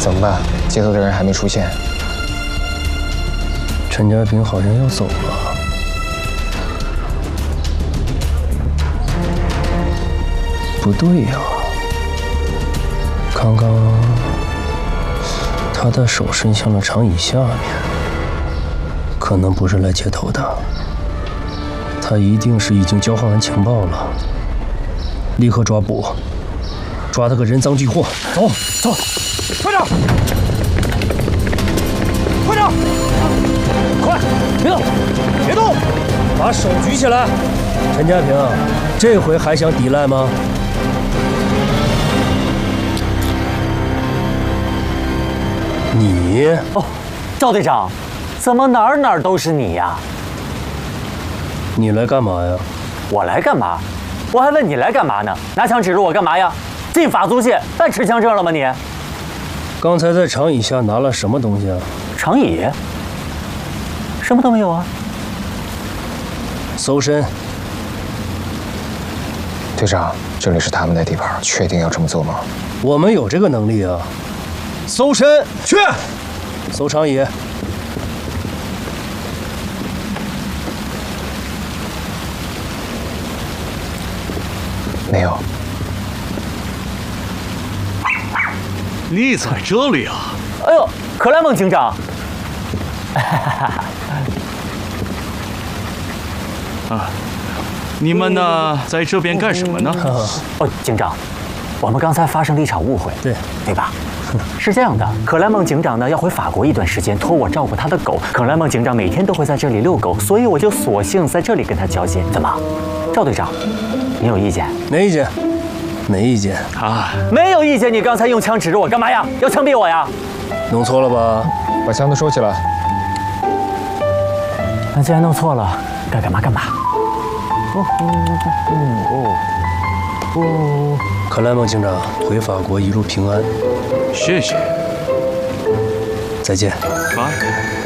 怎么办？接头的人还没出现。 陈家平好像要走了。不对呀，刚刚他的手伸向了长椅下面，可能不是来接头的。他一定是已经交换完情报了。立刻抓捕，抓他个人赃俱获。走走， 快点！快点！快，别动，别动！ 把手举起来。陈家平，这回还想抵赖吗？你哦，赵队长，怎么哪儿都是你呀？ 你来干嘛呀？ 我来干嘛？我还问你来干嘛呢？拿枪指着我干嘛呀？进法租界办持枪证了吗你？ 刚才在长椅下拿了什么东西啊？ 长椅？什么都没有啊。 搜身。 队长，这里是他们的地盘，确定要这么做吗？ 我们有这个能力啊。搜身，去。搜长椅。 没有。 你在这里啊？ 哎呦，克莱蒙警长。 啊，你们呢，在这边干什么呢？ 哦，警长，我们刚才发生了一场误会，对吧？是这样的，克莱蒙警长呢要回法国一段时间，托我照顾他的狗。克莱蒙警长每天都会在这里遛狗，所以我就索性在这里跟他交接。怎么，赵队长，你有意见？ 没意见，没意见啊， 没有意见。你刚才用枪指着我干嘛呀？要枪毙我呀？ 弄错了吧？ 把枪都收起来。 那既然弄错了，该干嘛干嘛。 克莱蒙警长，回法国一路平安。 谢谢。 再见。 拜。